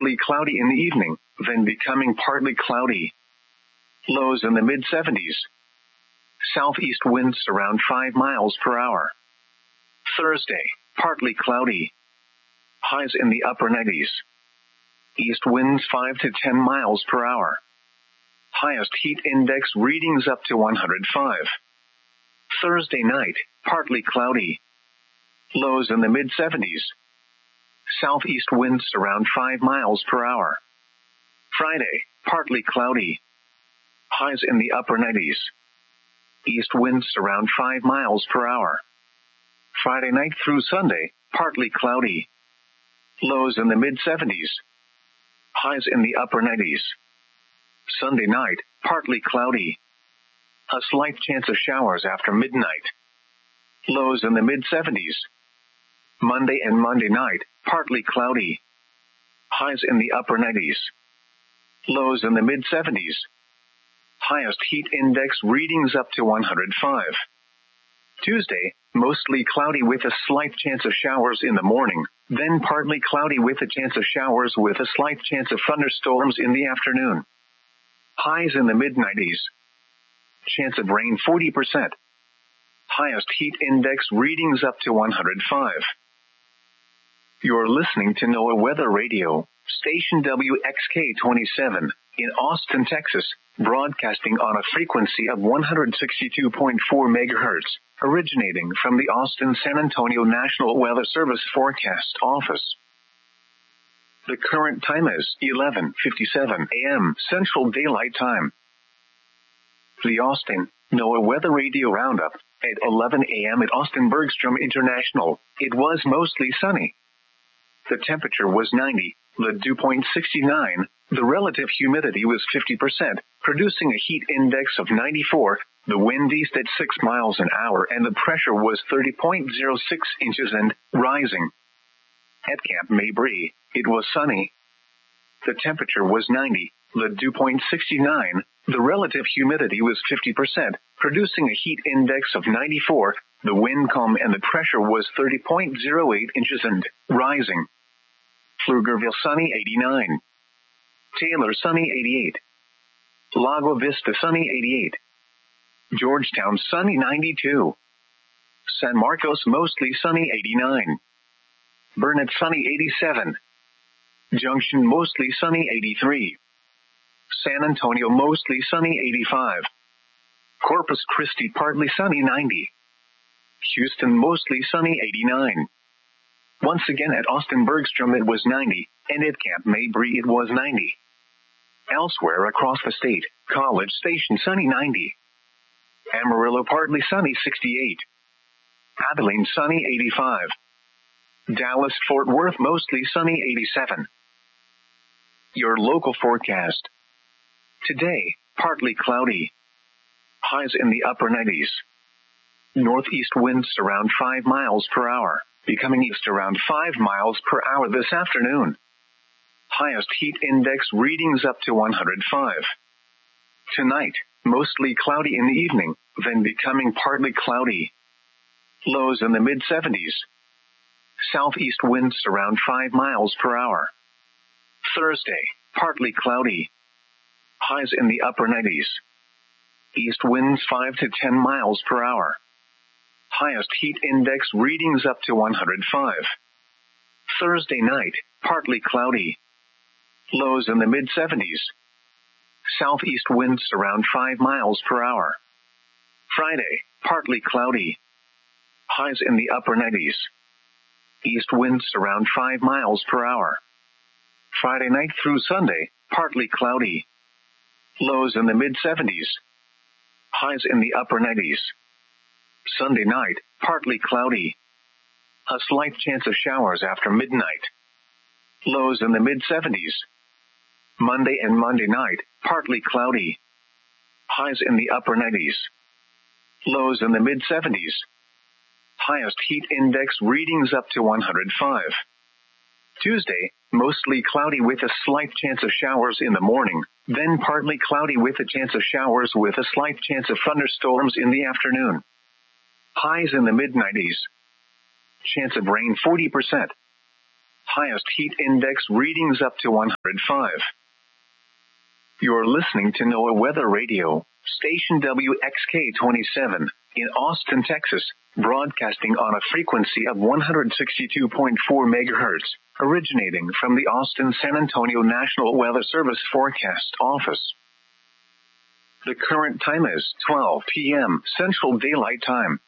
mostly cloudy in the evening, then becoming partly cloudy. Lows in the mid-70s. Southeast winds around 5 miles per hour. Thursday, partly cloudy. Highs in the upper 90s. East winds 5 to 10 miles per hour. Highest heat index readings up to 105. Thursday night, partly cloudy. Lows in the mid-70s. Southeast winds around 5 miles per hour. Friday, partly cloudy. Highs in the upper 90s. East winds around 5 miles per hour. Friday night through Sunday, partly cloudy. Lows in the mid-70s. Highs in the upper 90s. Sunday night, partly cloudy. A slight chance of showers after midnight. Lows in the mid-70s. Monday and Monday night, partly cloudy. Highs in the upper 90s. Lows in the mid-70s. Highest heat index readings up to 105. Tuesday, mostly cloudy with a slight chance of showers in the morning, then partly cloudy with a chance of showers with a slight chance of thunderstorms in the afternoon. Highs in the mid-90s. Chance of rain 40%. Highest heat index readings up to 105. You're listening to NOAA Weather Radio, station WXK-27, in Austin, Texas, broadcasting on a frequency of 162.4 MHz, originating from the Austin-San Antonio National Weather Service Forecast Office. The current time is 11:57 a.m. Central Daylight Time. The Austin NOAA Weather Radio Roundup at 11 a.m. at Austin Bergstrom International. It was mostly sunny. The temperature was 90, the dew point 69, the relative humidity was 50%, producing a heat index of 94, the wind east at 6 miles an hour, and the pressure was 30.06 inches and rising. At Camp Mabry, it was sunny. The temperature was 90, the dew point 69, the relative humidity was 50%, producing a heat index of 94, the wind calm, and the pressure was 30.08 inches and rising. Pflugerville sunny 89. Taylor sunny 88. Lago Vista sunny 88. Georgetown sunny 92. San Marcos mostly sunny 89. Burnett sunny 87. Junction mostly sunny 83. San Antonio mostly sunny 85. Corpus Christi partly sunny 90. Houston mostly sunny 89. Once again at Austin Bergstrom it was 90, and at Camp Mabry it was 90. Elsewhere across the state, College Station sunny 90. Amarillo partly sunny 68. Abilene sunny 85. Dallas Fort Worth mostly sunny 87. Your local forecast. Today, partly cloudy. Highs in the upper 90s. Northeast winds around 5 miles per hour, becoming east around 5 miles per hour this afternoon. Highest heat index readings up to 105. Tonight, mostly cloudy in the evening, then becoming partly cloudy. Lows in the mid-70s. Southeast winds around 5 miles per hour. Thursday, partly cloudy. Highs in the upper 90s. East winds 5 to 10 miles per hour. Highest heat index readings up to 105. Thursday night, partly cloudy. Lows in the mid-70s. Southeast winds around 5 miles per hour. Friday, partly cloudy. Highs in the upper 90s. East winds around 5 miles per hour. Friday night through Sunday, partly cloudy. Lows in the mid-70s. Highs in the upper 90s. Sunday night, partly cloudy. A slight chance of showers after midnight. Lows in the mid-70s. Monday and Monday night, partly cloudy. Highs in the upper 90s. Lows in the mid-70s. Highest heat index readings up to 105. Tuesday, mostly cloudy with a slight chance of showers in the morning, then partly cloudy with a chance of showers with a slight chance of thunderstorms in the afternoon. Highs in the mid-90s. Chance of rain 40%. Highest heat index readings up to 105. You're listening to NOAA Weather Radio, station WXK-27, in Austin, Texas, broadcasting on a frequency of 162.4 megahertz, originating from the Austin San Antonio National Weather Service Forecast Office. The current time is 12 p.m. Central Daylight Time.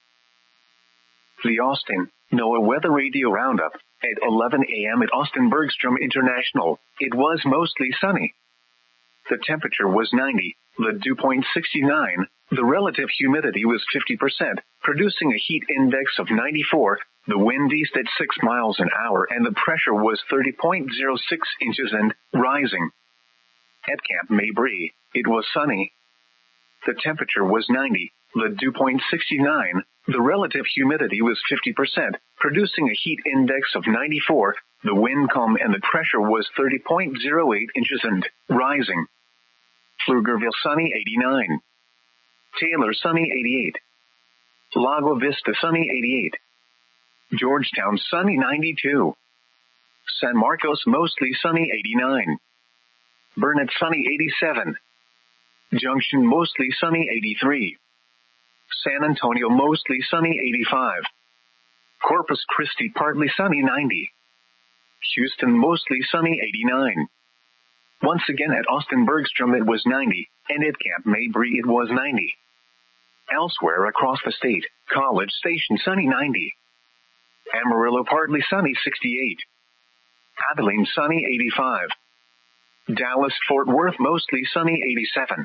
The Austin NOAA Weather Radio Roundup. At 11 a.m. at Austin Bergstrom International, it was mostly sunny. The temperature was 90, the dew point 69, the relative humidity was 50%, producing a heat index of 94, the wind east at 6 miles an hour, and the pressure was 30.06 inches and rising. At Camp Mabry, it was sunny. The temperature was 90, the dew point 69, the relative humidity was 50%, producing a heat index of 94, the wind calm, and the pressure was 30.08 inches and rising. Pflugerville sunny 89. Taylor sunny 88. Lago Vista sunny 88. Georgetown sunny 92. San Marcos mostly sunny 89. Burnett sunny 87. Junction mostly sunny 83. San Antonio mostly sunny 85. Corpus Christi partly sunny 90. Houston mostly sunny 89. Once again at Austin Bergstrom it was 90, and at Camp Mabry it was 90. Elsewhere across the state, College Station sunny 90. Amarillo partly sunny 68. Abilene sunny 85. Dallas Fort Worth mostly sunny 87.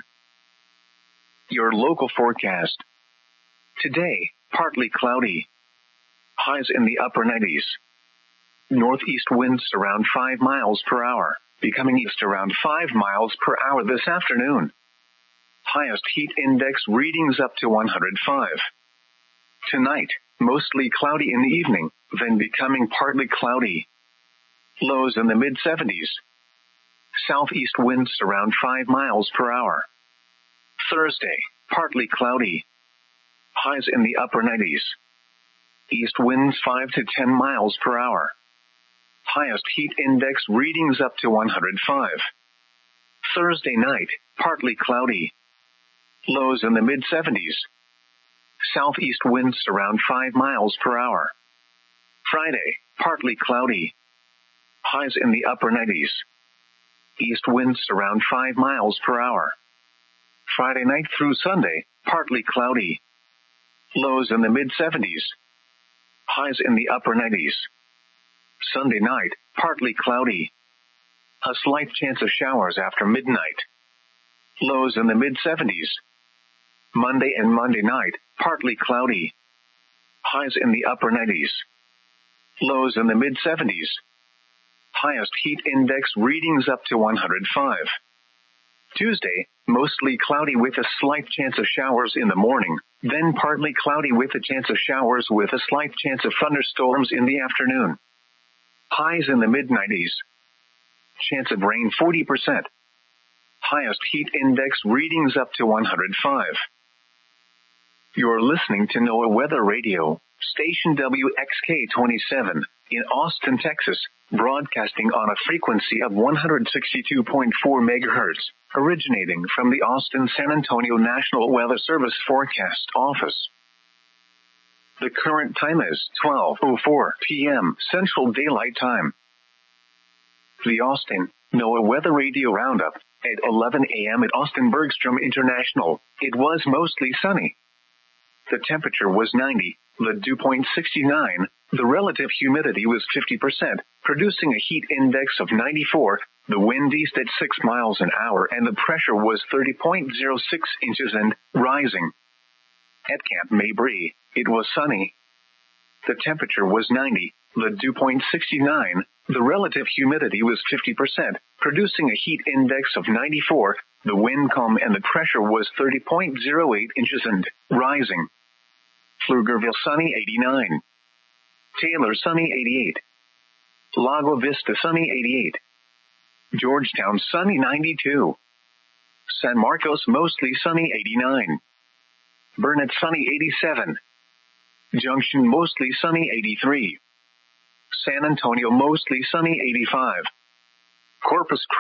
Your local forecast. Today, partly cloudy. Highs in the upper 90s. Northeast winds around 5 miles per hour, becoming east around 5 miles per hour this afternoon. Highest heat index readings up to 105. Tonight, mostly cloudy in the evening, then becoming partly cloudy. Lows in the mid-70s. Southeast winds around 5 miles per hour. Thursday, partly cloudy. Highs in the upper 90s. East winds 5 to 10 miles per hour. Highest heat index readings up to 105. Thursday night, partly cloudy. Lows in the mid-70s. Southeast winds around 5 miles per hour. Friday, partly cloudy. Highs in the upper 90s. East winds around 5 miles per hour. Friday night through Sunday, partly cloudy. Lows in the mid-70s. Highs in the upper 90s. Sunday night, partly cloudy. A slight chance of showers after midnight. Lows in the mid-70s. Monday and Monday night, partly cloudy. Highs in the upper 90s. Lows in the mid-70s. Highest heat index readings up to 105. Tuesday, mostly cloudy with a slight chance of showers in the morning, then partly cloudy with a chance of showers with a slight chance of thunderstorms in the afternoon. Highs in the mid-90s. Chance of rain 40%. Highest heat index readings up to 105. You're listening to NOAA Weather Radio, station WXK-27, in Austin, Texas, broadcasting on a frequency of 162.4 megahertz, originating from the Austin San Antonio National Weather Service Forecast Office. The current time is 12:04 p.m. Central Daylight Time. The Austin NOAA Weather Radio Roundup. At 11 a.m. at Austin Bergstrom International, it was mostly sunny. The temperature was 90, the dew point 69, the relative humidity was 50%, producing a heat index of 94, the wind east at 6 miles an hour, and the pressure was 30.06 inches and rising. At Camp Mabry, it was sunny. The temperature was 90, the dew point 69, the relative humidity was 50%, producing a heat index of 94, the wind calm, and the pressure was 30.08 inches and rising. Pflugerville sunny 89. Taylor sunny 88. Lago Vista sunny 88. Georgetown sunny 92. San Marcos mostly sunny 89. Burnett sunny 87. Junction mostly sunny 83. San Antonio mostly sunny 85. Corpus Christi